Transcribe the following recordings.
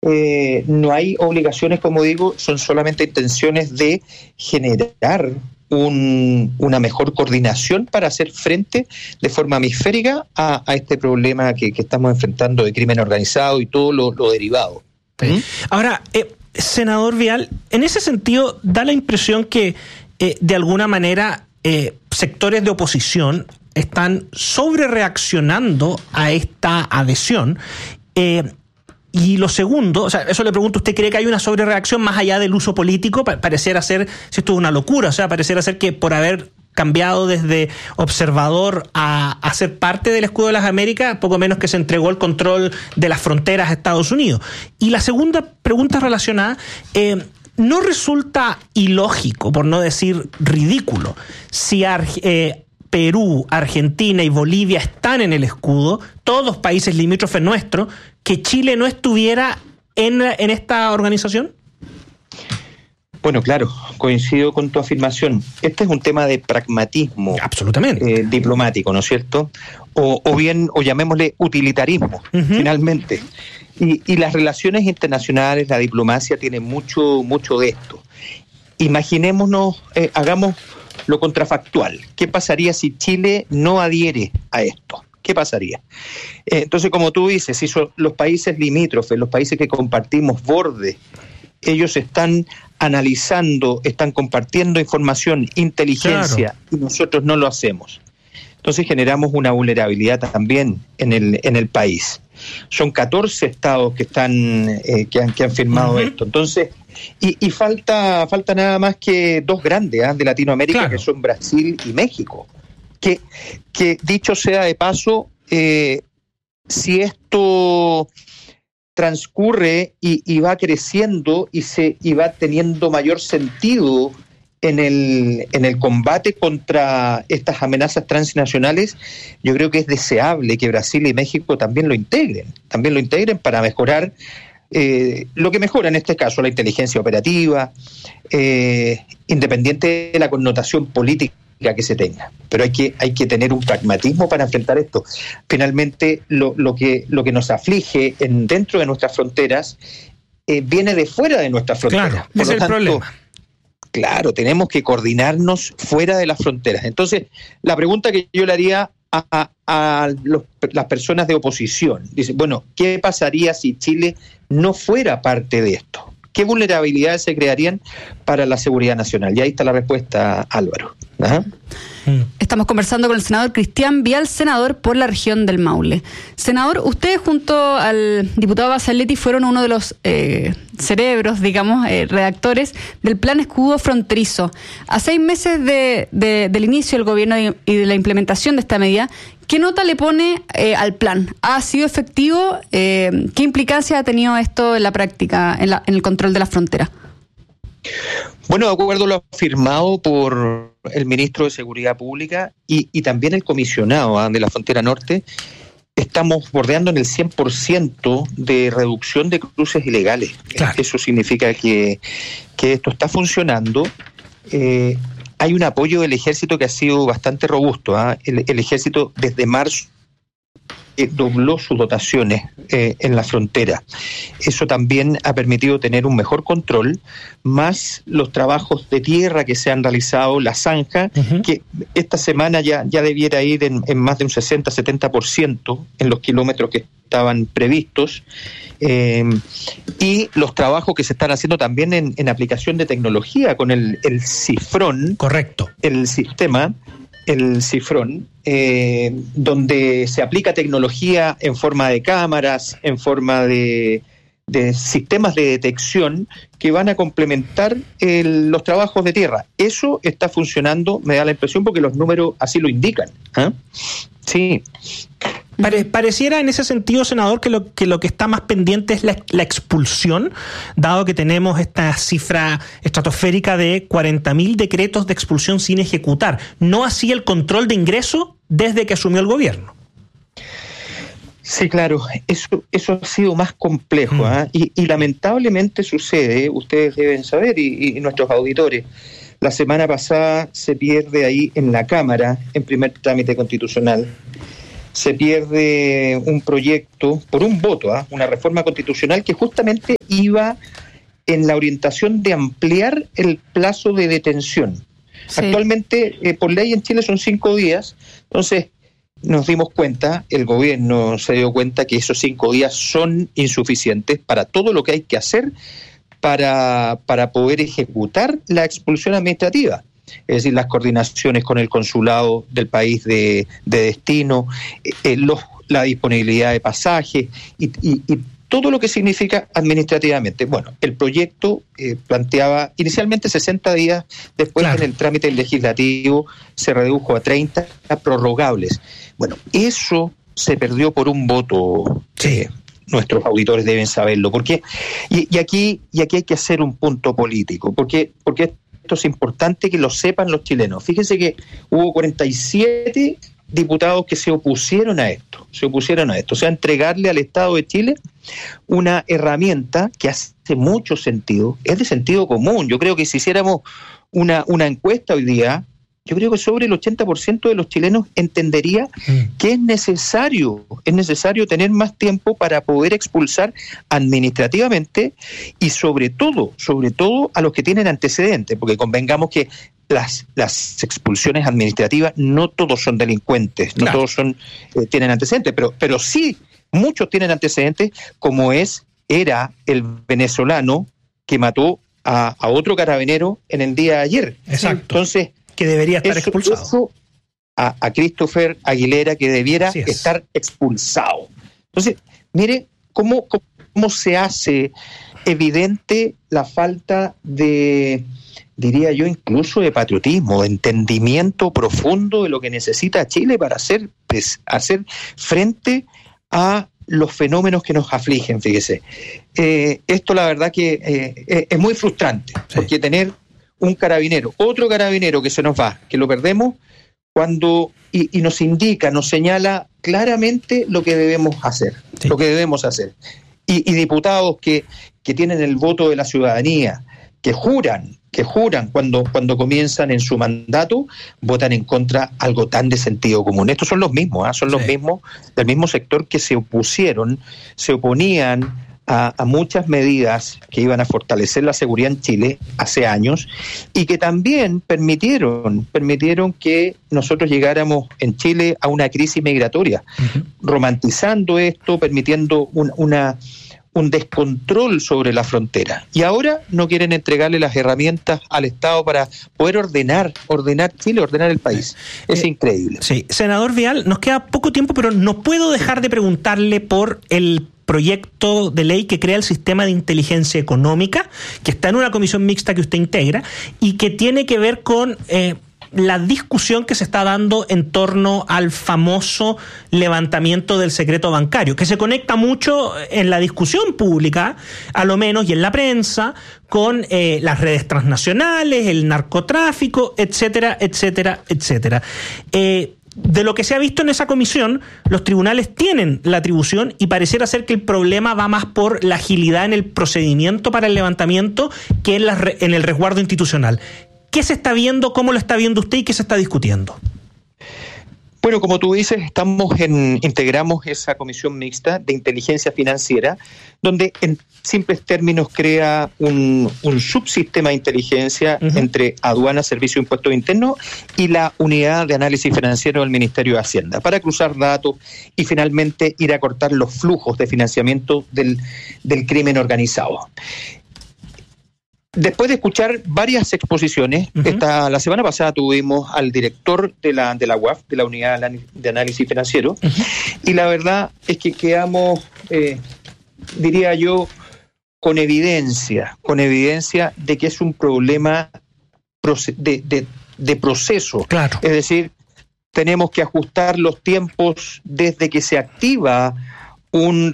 no hay obligaciones, como digo, son solamente intenciones de generar una mejor coordinación para hacer frente de forma hemisférica a este problema que estamos enfrentando de crimen organizado y todo lo derivado. Ahora, senador Vial, en ese sentido da la impresión que de alguna manera sectores de oposición están sobrereaccionando a esta adhesión. Y lo segundo, o sea, eso le pregunto, ¿usted cree que hay una sobrereacción más allá del uso político? Pareciera ser, si esto es una locura, o sea, pareciera ser que por haber cambiado desde observador a ser parte del escudo de las Américas, poco menos que se entregó el control de las fronteras a Estados Unidos. Y la segunda pregunta relacionada, ¿no resulta ilógico, por no decir ridículo, si Perú, Argentina y Bolivia están en el escudo, todos países limítrofes nuestros, que Chile no estuviera en esta organización? Bueno, claro, coincido con tu afirmación. Este es un tema de pragmatismo. Absolutamente. Diplomático, ¿no es cierto? O llamémosle utilitarismo, finalmente. Y las relaciones internacionales, la diplomacia tiene mucho de esto. Imaginémonos, hagamos lo contrafactual. ¿Qué pasaría si Chile no adhiere a esto? ¿Qué pasaría? Entonces, como tú dices, si los países limítrofes, los países que compartimos bordes, ellos están analizando, están compartiendo información, inteligencia, claro, y nosotros no lo hacemos. Entonces generamos una vulnerabilidad también en el país. Son 14 estados que están que han firmado esto. Entonces, y falta nada más que dos grandes de Latinoamérica, claro, que son Brasil y México. Que dicho sea de paso, si esto transcurre y va creciendo y va teniendo mayor sentido en el combate contra estas amenazas transnacionales, yo creo que es deseable que Brasil y México también lo integren para mejorar lo que mejora en este caso la inteligencia operativa, independiente de la connotación política que se tenga, pero hay que tener un pragmatismo para enfrentar esto. Finalmente, lo que nos aflige dentro de nuestras fronteras viene de fuera de nuestras fronteras. Claro, ese es el problema. Claro, tenemos que coordinarnos fuera de las fronteras. Entonces, la pregunta que yo le haría a las personas de oposición, dice, bueno, ¿qué pasaría si Chile no fuera parte de esto? ¿Qué vulnerabilidades se crearían para la seguridad nacional? Y ahí está la respuesta, Álvaro. Ajá. Estamos conversando con el senador Cristian Vial, senador por la región del Maule. Senador, usted junto al diputado Basaletti fueron uno de los cerebros, redactores del Plan Escudo Fronterizo. A 6 meses del inicio del gobierno y de la implementación de esta medida, ¿qué nota le pone al plan? ¿Ha sido efectivo? ¿Qué implicancia ha tenido esto en la práctica, en el control de la frontera? Bueno, de acuerdo a lo afirmado por el ministro de Seguridad Pública y también el comisionado de la frontera norte, estamos bordeando en el 100% de reducción de cruces ilegales. Claro. Eso significa que esto está funcionando. Hay un apoyo del ejército que ha sido bastante robusto. El ejército desde marzo dobló sus dotaciones en la frontera. Eso también ha permitido tener un mejor control, más los trabajos de tierra que se han realizado, la zanja, que esta semana ya debiera ir en más de un 60-70% en los kilómetros que estaban previstos, y los trabajos que se están haciendo también en aplicación de tecnología con el Cifrón. Correcto. El sistema, el Cifrón, donde se aplica tecnología en forma de cámaras, en forma de sistemas de detección que van a complementar los trabajos de tierra. Eso está funcionando, me da la impresión, porque los números así lo indican. Sí. Pareciera en ese sentido, senador, que lo que está más pendiente es la expulsión, dado que tenemos esta cifra estratosférica de 40.000 decretos de expulsión sin ejecutar. No así el control de ingreso desde que asumió el gobierno. Sí, claro, eso ha sido más complejo, y lamentablemente sucede, ustedes deben saber, y nuestros auditores, la semana pasada se pierde ahí en la Cámara, en primer trámite constitucional, se pierde un proyecto por un voto, una reforma constitucional que justamente iba en la orientación de ampliar el plazo de detención. Sí. Actualmente, por ley en Chile son 5 días, entonces nos dimos cuenta, el gobierno se dio cuenta que esos 5 días son insuficientes para todo lo que hay que hacer para poder ejecutar la expulsión administrativa. Es decir, las coordinaciones con el consulado del país de destino, la disponibilidad de pasajes y todo lo que significa administrativamente. Bueno, el proyecto planteaba inicialmente 60 días, después en el trámite legislativo se redujo a 30 prorrogables. Bueno, eso se perdió por un voto. Nuestros auditores deben saberlo. Porque, y aquí hay que hacer un punto político, porque esto es importante que lo sepan los chilenos. Fíjense que hubo 47 diputados que se opusieron a esto. O sea, entregarle al Estado de Chile una herramienta que hace mucho sentido, es de sentido común. Yo creo que si hiciéramos una encuesta hoy día, yo creo que sobre el 80% de los chilenos entendería que es necesario tener más tiempo para poder expulsar administrativamente y sobre todo a los que tienen antecedentes, porque convengamos que las expulsiones administrativas no todos son delincuentes, no todos tienen antecedentes, pero sí muchos tienen antecedentes, como era el venezolano que mató a otro carabinero en el día de ayer. Exacto. Entonces, que debería estar expulsado. A Christopher Aguilera, que debiera estar expulsado. Entonces, mire cómo se hace evidente la falta de, diría yo, incluso de patriotismo, de entendimiento profundo de lo que necesita Chile para hacer frente a los fenómenos que nos afligen, fíjese. Esto la verdad que es muy frustrante, porque tener un carabinero, otro carabinero que se nos va, que lo perdemos, y nos indica, nos señala claramente lo que debemos hacer, Y diputados que tienen el voto de la ciudadanía, que juran cuando comienzan en su mandato, votan en contra algo tan de sentido común. Estos son los mismos, los mismos del mismo sector que se oponían a muchas medidas que iban a fortalecer la seguridad en Chile hace años y que también permitieron que nosotros llegáramos en Chile a una crisis migratoria, romantizando esto, permitiendo un descontrol sobre la frontera. Y ahora no quieren entregarle las herramientas al Estado para poder ordenar Chile, ordenar el país. Es increíble. Sí, senador Vial, nos queda poco tiempo, pero no puedo dejar de preguntarle por el proyecto de ley que crea el sistema de inteligencia económica, que está en una comisión mixta que usted integra y que tiene que ver con la discusión que se está dando en torno al famoso levantamiento del secreto bancario, que se conecta mucho en la discusión pública, a lo menos, y en la prensa, con las redes transnacionales, el narcotráfico, etcétera, etcétera, etcétera. De lo que se ha visto en esa comisión, los tribunales tienen la atribución y pareciera ser que el problema va más por la agilidad en el procedimiento para el levantamiento que en el resguardo institucional. ¿Qué se está viendo, cómo lo está viendo usted y qué se está discutiendo? Bueno, como tú dices, integramos esa comisión mixta de inteligencia financiera, donde en simples términos crea un subsistema de inteligencia entre aduana, servicio de impuestos internos y la unidad de análisis financiero del Ministerio de Hacienda, para cruzar datos y finalmente ir a cortar los flujos de financiamiento del crimen organizado. Después de escuchar varias exposiciones, la semana pasada tuvimos al director de la UAF, de la Unidad de Análisis Financiero, y la verdad es que quedamos, diría yo, con evidencia de que es un problema de proceso. Claro. Es decir, tenemos que ajustar los tiempos desde que se activa un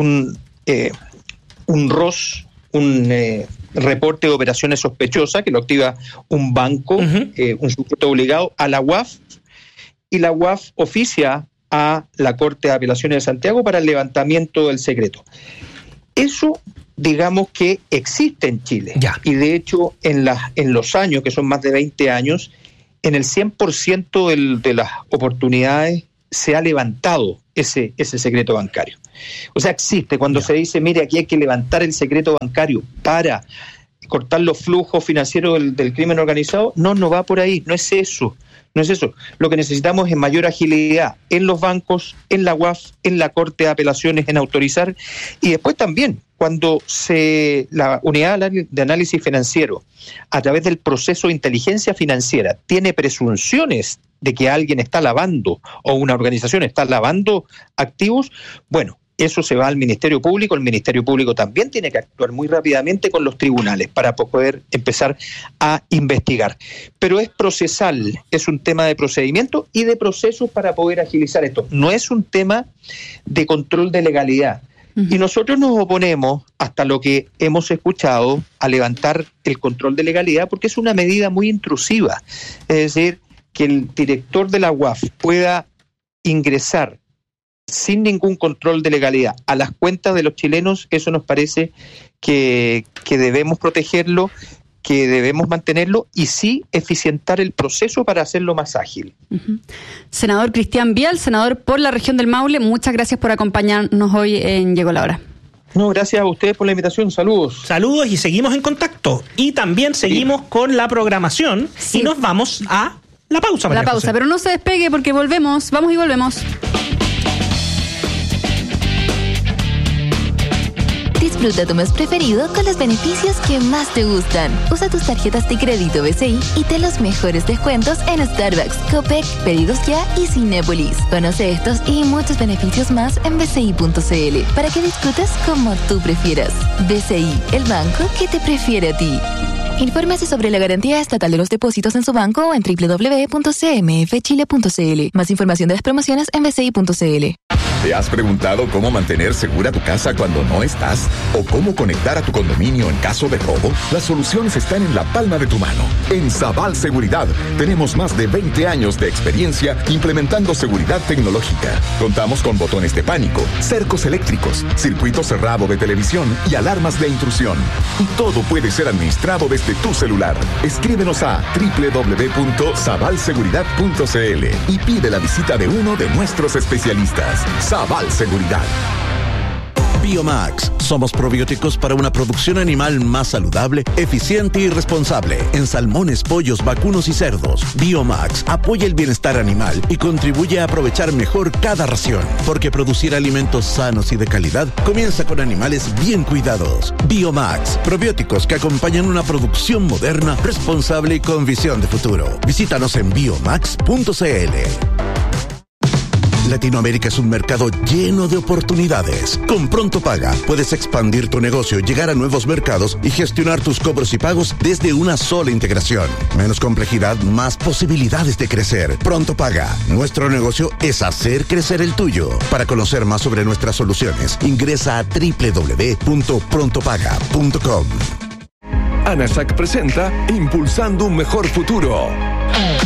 ROS, reporte de operaciones sospechosas, que lo activa un banco, un sujeto obligado, a la UAF, y la UAF oficia a la Corte de Apelaciones de Santiago para el levantamiento del secreto. Eso, digamos que existe en Chile. Ya. Y de hecho, en los años, que son más de 20 años, en el 100% de las oportunidades se ha levantado ese secreto bancario. O sea, existe cuando se dice, mire, aquí hay que levantar el secreto bancario para cortar los flujos financieros del crimen organizado. No va por ahí, no es eso. Lo que necesitamos es mayor agilidad en los bancos, en la UAF, en la Corte de Apelaciones, en autorizar, y después también cuando la unidad de análisis financiero, a través del proceso de inteligencia financiera, tiene presunciones de que alguien está lavando o una organización está lavando activos, bueno, eso se va al Ministerio Público. El Ministerio Público también tiene que actuar muy rápidamente con los tribunales para poder empezar a investigar. Pero es procesal, es un tema de procedimiento y de procesos para poder agilizar esto. No es un tema de control de legalidad. Y nosotros nos oponemos, hasta lo que hemos escuchado, a levantar el control de legalidad porque es una medida muy intrusiva. Es decir, que el director de la UAF pueda ingresar sin ningún control de legalidad a las cuentas de los chilenos, eso nos parece que debemos protegerlo, que debemos mantenerlo y sí eficientar el proceso para hacerlo más ágil. Senador Cristian Vial, senador por la región del Maule, muchas gracias por acompañarnos hoy en Llegó la Hora. No, gracias a ustedes por la invitación, saludos. Saludos y seguimos en contacto. Y también seguimos con la programación y nos vamos a la pausa. La pausa, pero no se despegue porque volvemos, vamos y volvemos. Disfruta tu mes preferido con los beneficios que más te gustan. Usa tus tarjetas de crédito BCI y ten los mejores descuentos en Starbucks, Copec, Pedidos Ya y Cinépolis. Conoce estos y muchos beneficios más en bci.cl para que disfrutes como tú prefieras. BCI, el banco que te prefiere a ti. Infórmese sobre la garantía estatal de los depósitos en su banco o en www.cmfchile.cl. Más información de las promociones en bci.cl. ¿Te has preguntado cómo mantener segura tu casa cuando no estás? ¿O cómo conectar a tu condominio en caso de robo? Las soluciones están en la palma de tu mano. En Sabal Seguridad tenemos más de 20 años de experiencia implementando seguridad tecnológica. Contamos con botones de pánico, cercos eléctricos, circuito cerrado de televisión y alarmas de intrusión. Y todo puede ser administrado desde tu celular. Escríbenos a www.sabalseguridad.cl y pide la visita de uno de nuestros especialistas. Sabal Seguridad. Biomax. Somos probióticos para una producción animal más saludable, eficiente y responsable en salmones, pollos, vacunos y cerdos. Biomax apoya el bienestar animal y contribuye a aprovechar mejor cada ración, porque producir alimentos sanos y de calidad comienza con animales bien cuidados. Biomax, probióticos que acompañan una producción moderna, responsable y con visión de futuro. Visítanos en biomax.cl. Latinoamérica es un mercado lleno de oportunidades. Con Pronto Paga puedes expandir tu negocio, llegar a nuevos mercados y gestionar tus cobros y pagos desde una sola integración. Menos complejidad, más posibilidades de crecer. Pronto Paga. Nuestro negocio es hacer crecer el tuyo. Para conocer más sobre nuestras soluciones, ingresa a www.prontopaga.com. ANASAC presenta Impulsando un Mejor Futuro.